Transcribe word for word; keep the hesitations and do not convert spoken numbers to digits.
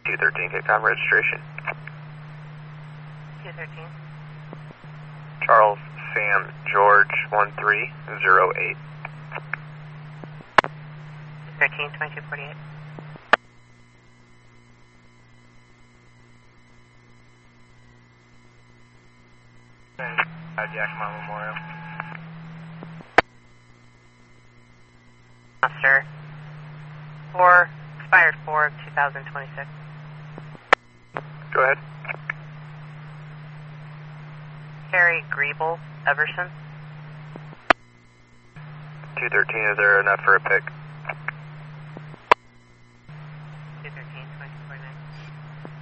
two thirteen, K COM registration. two thirteen. Charles Sam George one three zero eight. two thirteen, twenty-two forty-eight. Yakima Memorial. Officer four, expired four of two thousand twenty-six. Go ahead. Harry Griebel, Everson. two thirteen, is there enough for a pick?